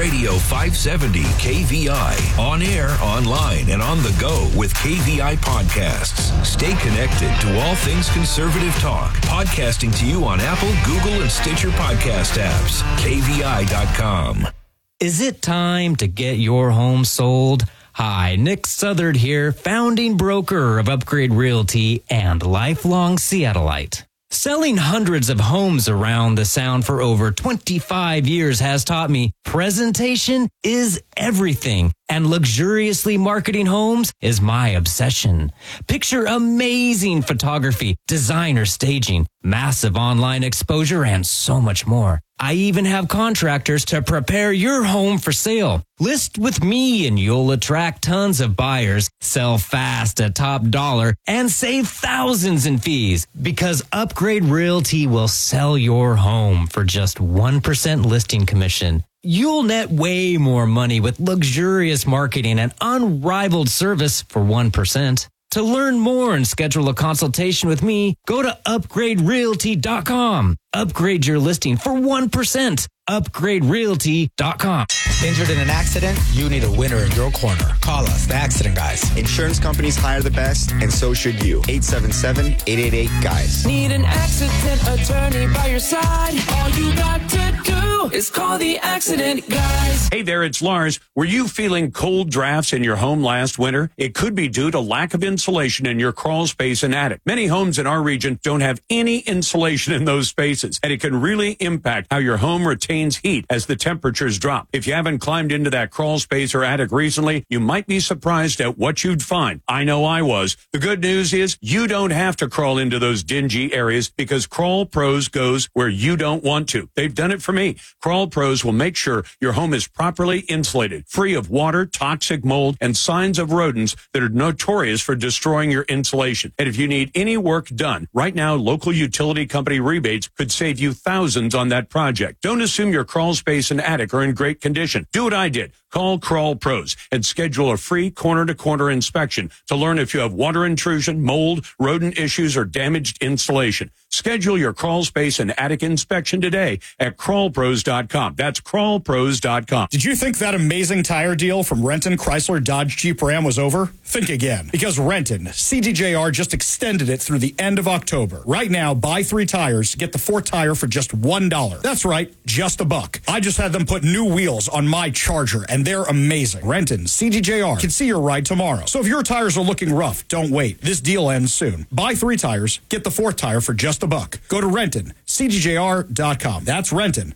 Radio 570 KVI. On air, online, and on the go with KVI podcasts. Stay connected to all things conservative talk. Podcasting to you on Apple, Google, and Stitcher podcast apps. KVI.com. Is it time to get your home sold? Hi, Nick Southard here, founding broker of Upgrade Realty and lifelong Seattleite. Selling hundreds of homes around the Sound for over 25 years has taught me presentation is everything, and luxuriously marketing homes is my obsession. Picture amazing photography, designer staging, massive online exposure, and so much more. I even have contractors to prepare your home for sale. List with me and you'll attract tons of buyers, sell fast at top dollar, and save thousands in fees because Upgrade Realty will sell your home for just 1% listing commission. You'll net way more money with luxurious marketing and unrivaled service for 1%. To learn more and schedule a consultation with me, go to upgraderealty.com. Upgrade your listing for 1%. upgraderealty.com. Injured in an accident? You need a winner in your corner. Call us, the Accident Guys. Insurance companies hire the best, and so should you. 877-888-GUYS. Need an accident attorney by your side? All you got to do is call the Accident Guys. Hey there, it's Lars. Were you feeling cold drafts in your home last winter? It could be due to lack of insulation in your crawl space and attic. Many homes in our region don't have any insulation in those spaces, and it can really impact how your home retains heat as the temperatures drop. If you haven't climbed into that crawl space or attic recently, you might be surprised at what you'd find. I know I was. The good news is you don't have to crawl into those dingy areas because Crawl Pros goes where you don't want to. They've done it for me. Crawl Pros will make sure your home is properly insulated, free of water, toxic mold, and signs of rodents that are notorious for destroying your insulation. And if you need any work done, right now, local utility company rebates could save you thousands on that project. Don't assume your crawl space and attic are in great condition. Do what I did. Call Crawl Pros and schedule a free corner-to-corner inspection to learn if you have water intrusion, mold, rodent issues, or damaged insulation. Schedule your crawl space and attic inspection today at crawlpros.com. That's crawlpros.com. Did you think that amazing tire deal from Renton, Chrysler, Dodge, Jeep, Ram was over? Think again. Because Renton, CDJR just extended it through the end of October. Right now, buy 3 tires, get the 4th tire for just $1. That's right, just $1. I just had them put new wheels on my Charger, and they're amazing. Renton, CDJR can see your ride tomorrow. So if your tires are looking rough, don't wait. This deal ends soon. Buy 3 tires, get the 4th tire for just $1. Go to Renton, CDJR.com. That's Renton,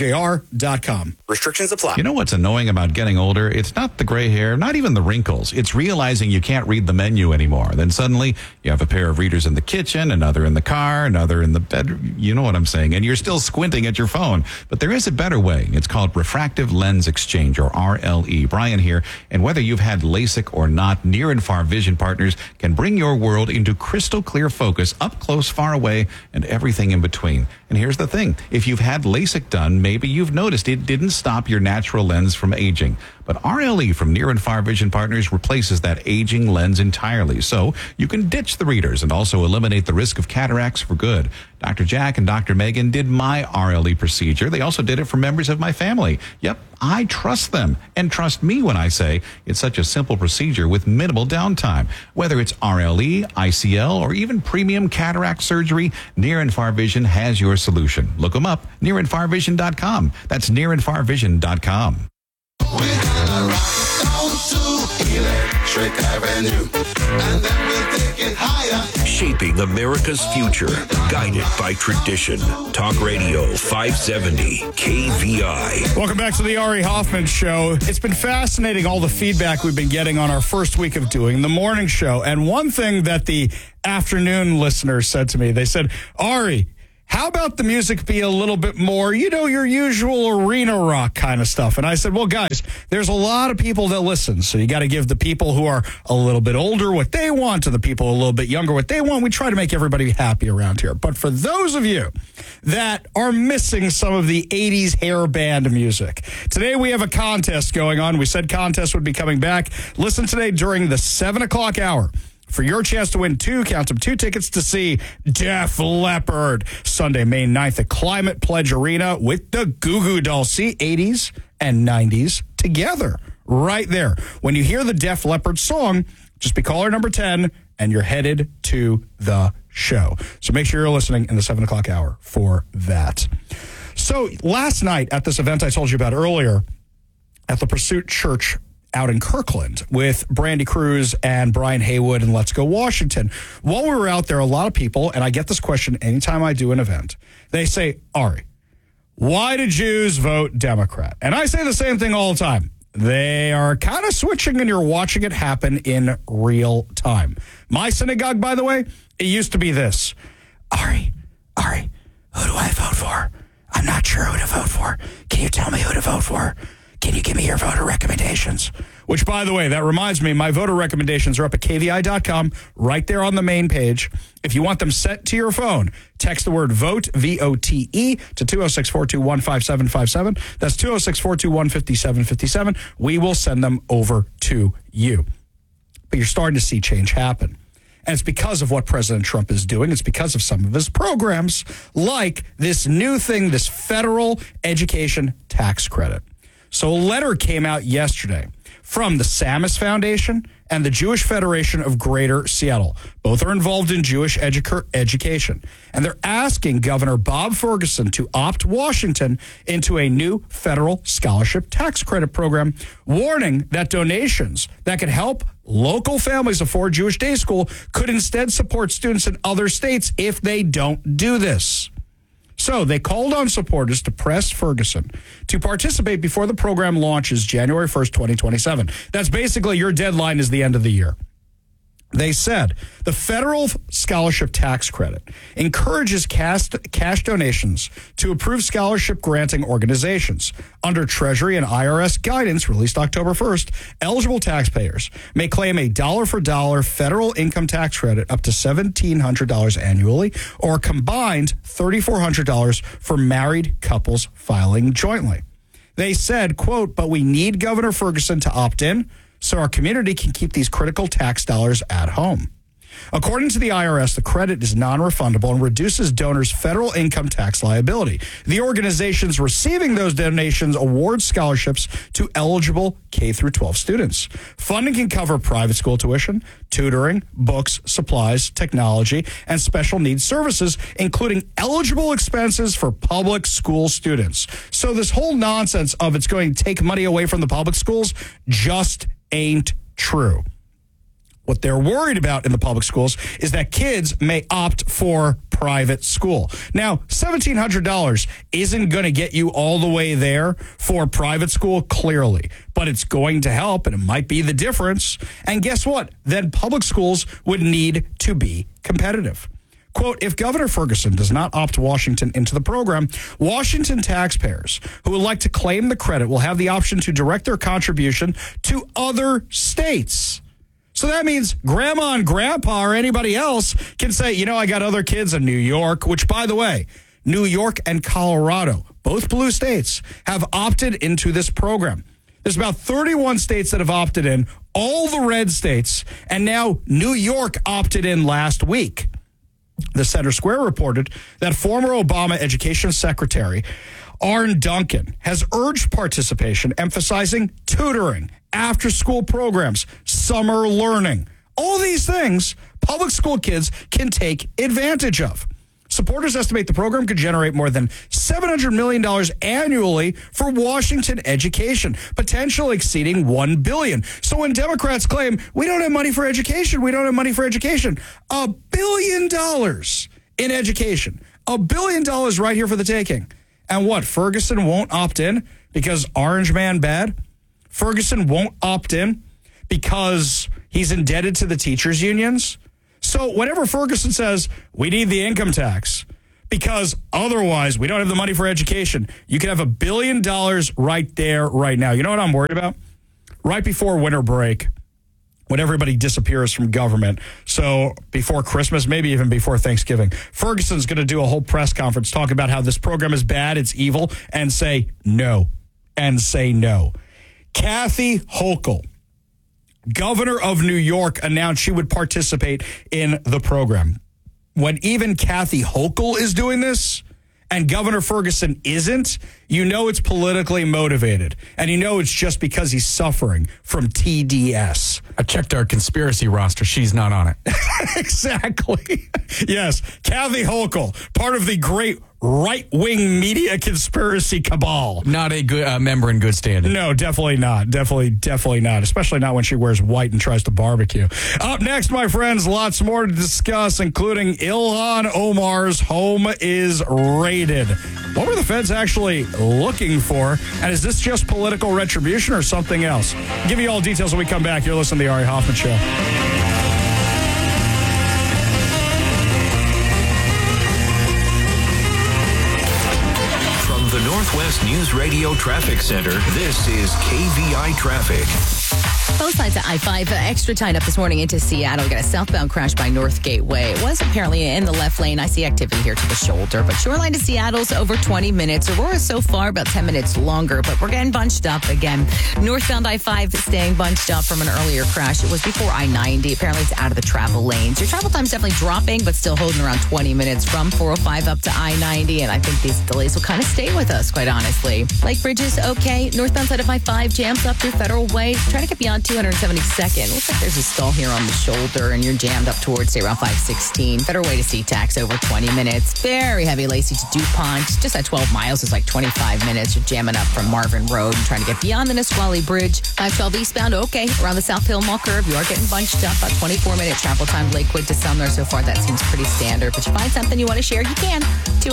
CDJR.com. Restrictions apply. You know what's annoying about getting older? It's not the gray hair, not even the wrinkles. It's realizing you can't read the menu anymore. Then suddenly you have a pair of readers in the kitchen, another in the car, another in the bedroom. You know what I'm saying? And you're still squinting at your phone. But there is a better way. It's called Refractive Lens Exchange, or RLE. Brian here. And whether you've had LASIK or not, Near and Far Vision Partners can bring your world into crystal clear focus, up close, far away, and everything in between. And here's the thing. If you've had LASIK done, maybe you've noticed it didn't stop your natural lens from aging. But RLE from Near and Far Vision Partners replaces that aging lens entirely. So you can ditch the readers and also eliminate the risk of cataracts for good. Dr. Jack and Dr. Megan did my RLE procedure. They also did it for members of my family. Yep, I trust them. And trust me when I say it's such a simple procedure with minimal downtime. Whether it's RLE, ICL, or even premium cataract surgery, Near and Far Vision has your solution. Look them up, nearandfarvision.com. That's nearandfarvision.com. We're gonna rock down to Electric Avenue, and then we'll take it higher. Shaping America's future, guided by tradition. Talk Radio 570 KVI. Welcome back to the Ari Hoffman Show. It's been fascinating, all the feedback we've been getting on our first week of doing the morning show. And one thing that the afternoon listeners said to me, they said, Ari, how about the music be a little bit more, your usual arena rock kind of stuff? And I said, well, guys, there's a lot of people that listen. So you got to give the people who are a little bit older what they want, to the people a little bit younger what they want. We try to make everybody happy around here. But for those of you that are missing some of the 80s hair band music, today we have a contest going on. We said contest would be coming back. Listen today during the 7 o'clock hour for your chance to win 2 tickets to see Def Leppard Sunday, May 9th at Climate Pledge Arena with the Goo Goo Dolls. See, 80s and 90s together right there. When you hear the Def Leppard song, just be caller number 10 and you're headed to the show. So make sure you're listening in the 7 o'clock hour for that. So last night at this event I told you about earlier at the Pursuit Church out in Kirkland with Brandy Cruz and Brian Haywood and Let's Go Washington. While we were out there, a lot of people, and I get this question anytime I do an event, they say, Ari, why do Jews vote Democrat? And I say the same thing all the time. They are kind of switching and you're watching it happen in real time. My synagogue, by the way, it used to be this. Ari, who do I vote for? I'm not sure who to vote for. Can you tell me who to vote for? Can you give me your voter recommendations? Which, by the way, that reminds me, my voter recommendations are up at kvi.com, right there on the main page. If you want them sent to your phone, text the word VOTE, V-O-T-E, to 206-421-5757. That's 206-421-5757. We will send them over to you. But you're starting to see change happen. And it's because of what President Trump is doing. It's because of some of his programs, like this new thing, this federal education tax credit. So a letter came out yesterday from the Samus Foundation and the Jewish Federation of Greater Seattle. Both are involved in Jewish education. And they're asking Governor Bob Ferguson to opt Washington into a new federal scholarship tax credit program, warning that donations that could help local families afford Jewish day school could instead support students in other states if they don't do this. So they called on supporters to press Ferguson to participate before the program launches January 1st, 2027. That's basically your deadline is the end of the year. They said the federal scholarship tax credit encourages cash donations to approved scholarship granting organizations. Under Treasury and IRS guidance released October 1st, eligible taxpayers may claim a dollar-for-dollar federal income tax credit up to $1,700 annually or a combined $3,400 for married couples filing jointly. They said, quote, but we need Governor Ferguson to opt in so our community can keep these critical tax dollars at home. According to the IRS, the credit is non-refundable and reduces donors' federal income tax liability. The organizations receiving those donations award scholarships to eligible K-12 students. Funding can cover private school tuition, tutoring, books, supplies, technology, and special needs services, including eligible expenses for public school students. So this whole nonsense of it's going to take money away from the public schools just ain't true. What they're worried about in the public schools is that kids may opt for private school. Now, $1,700 isn't going to get you all the way there for private school, clearly, but it's going to help, and it might be the difference. And guess what? Then public schools would need to be competitive. Quote, if Governor Ferguson does not opt Washington into the program, Washington taxpayers who would like to claim the credit will have the option to direct their contribution to other states. So that means grandma and grandpa or anybody else can say, you know, I got other kids in New York, which, by the way, New York and Colorado, both blue states, have opted into this program. There's about 31 states that have opted in, all the red states, and now New York opted in last week. The Center Square reported that former Obama Education Secretary Arne Duncan has urged participation, emphasizing tutoring, after-school programs, summer learning. All these things public school kids can take advantage of. Supporters estimate the program could generate more than $700 million annually for Washington education, potentially exceeding $1 billion. So when Democrats claim, we don't have money for education, $1 billion in education, $1 billion right here for the taking. And what, Ferguson won't opt in because Orange Man bad? Ferguson won't opt in because he's indebted to the teachers' unions? So whenever Ferguson says, we need the income tax because otherwise we don't have the money for education, you can have $1 billion right there, right now. You know what I'm worried about? Right before winter break, when everybody disappears from government, so before Christmas, maybe even before Thanksgiving, Ferguson's going to do a whole press conference talking about how this program is bad, it's evil, and say no. Kathy Hochul, governor of New York, announced she would participate in the program. When even Kathy Hochul is doing this and Governor Ferguson isn't, you know it's politically motivated, and you know it's just because he's suffering from TDS. I checked our conspiracy roster. She's not on it. Exactly. Yes. Kathy Hochul, part of the great right-wing media conspiracy cabal. Not a good member in good standing. No, definitely not. Definitely not. Especially not when she wears white and tries to barbecue. Up next, my friends, lots more to discuss, including Ilhan Omar's home is raided. What were the feds actually looking for? And is this just political retribution or something else? I'll give you all details when we come back. You're listening to The Ari Hoffman Show. The Northwest News Radio Traffic Center, this is KVI Traffic. Both sides of I-5 extra tied up this morning into Seattle. We got a southbound crash by North Gateway. It was apparently in the left lane. I see activity here to the shoulder. But Shoreline to Seattle's over 20 minutes. Aurora so far about 10 minutes longer. But we're getting bunched up again. Northbound I-5 staying bunched up from an earlier crash. It was before I-90. Apparently it's out of the travel lanes. Your travel time's definitely dropping, but still holding around 20 minutes from 405 up to I-90. And I think these delays will kind of stay with us, quite honestly. Lake Bridge is okay. Northbound side of I-5 jams up through Federal Way. Trying to get beyond 272nd. Looks like there's a stall here on the shoulder, and you're jammed up towards, say, around 516. Federal Way to SeaTax over 20 minutes. Very heavy Lacey to DuPont. Just at 12 miles is like 25 minutes. You're jamming up from Marvin Road and trying to get beyond the Nisqually Bridge. 512 eastbound, okay. Around the South Hill Mall curve, you are getting bunched up. About 24-minute travel time, Lakewood to Sumner. So far, that seems pretty standard. But you find something you want to share, you can.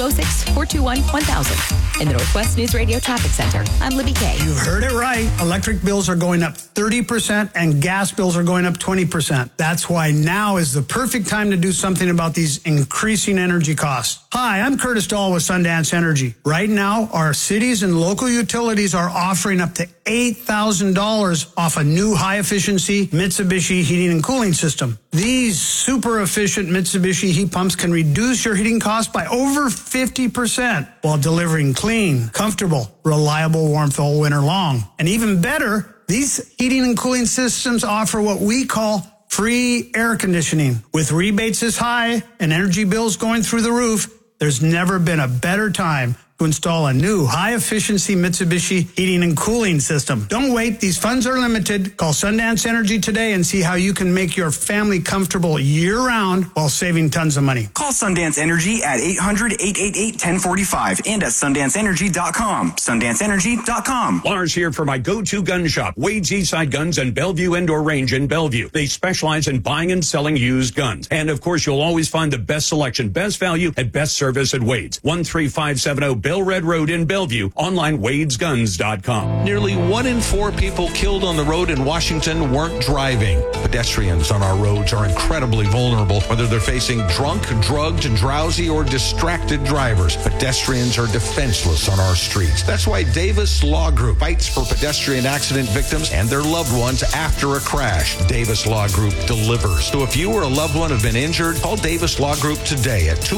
206-421-1000. In the Northwest News Radio Traffic Center, I'm Libby Kay. You heard it right. Electric bills are going up 30% and gas bills are going up 20%. That's why now is the perfect time to do something about these increasing energy costs. Hi, I'm Curtis Dahl with Sundance Energy. Right now, our cities and local utilities are offering up to $8,000 off a new high-efficiency Mitsubishi heating and cooling system. These super efficient Mitsubishi heat pumps can reduce your heating costs by over 50% while delivering clean, comfortable, reliable warmth all winter long. And even better, these heating and cooling systems offer what we call free air conditioning. With rebates this high and energy bills going through the roof, there's never been a better time to install a new high-efficiency Mitsubishi heating and cooling system. Don't wait. These funds are limited. Call Sundance Energy today and see how you can make your family comfortable year-round while saving tons of money. Call Sundance Energy at 800-888-1045 and at SundanceEnergy.com. SundanceEnergy.com. Lars here for my go-to gun shop, Wade's Eastside Guns and Bellevue Indoor Range in Bellevue. They specialize in buying and selling used guns. And, of course, you'll always find the best selection, best value, and best service at Wade's. 13570 Bell Red Road in Bellevue. Online, wadesguns.com. Nearly 1 in 4 people killed on the road in Washington weren't driving. Pedestrians on our roads are incredibly vulnerable, whether they're facing drunk, drugged, drowsy, or distracted drivers. Pedestrians are defenseless on our streets. That's why Davis Law Group fights for pedestrian accident victims and their loved ones after a crash. Davis Law Group delivers. So if you or a loved one have been injured, call Davis Law Group today at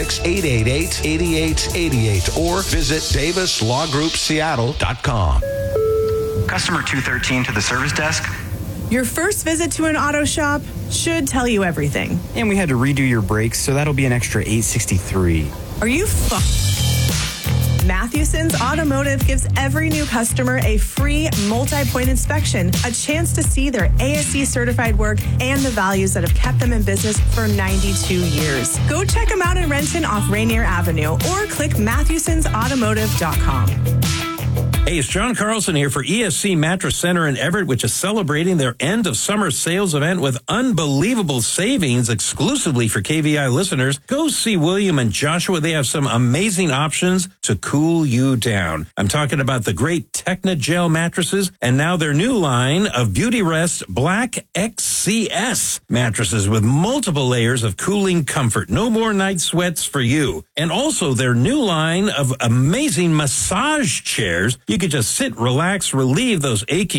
206-888-8888 or visit DavisLawGroupSeattle.com. Customer 213 to the service desk. Your first visit to an auto shop should tell you everything. And we had to redo your brakes, so that'll be an extra $863. Are you Mathewson's Automotive gives every new customer a free multi-point inspection, a chance to see their ASE certified work and the values that have kept them in business for 92 years. Go check them out in Renton off Rainier Avenue or click Mathewson'sAutomotive.com. Hey, it's John Carlson here for ESC Mattress Center in Everett, which is celebrating their end of summer sales event with unbelievable savings exclusively for KVI listeners. Go see William and Joshua. They have some amazing options to cool you down. I'm talking about the great Techna Gel mattresses and now their new line of Beauty Rest Black XCS mattresses with multiple layers of cooling comfort. No more night sweats for you. And also their new line of amazing massage chairs. You could just sit, relax, relieve those aching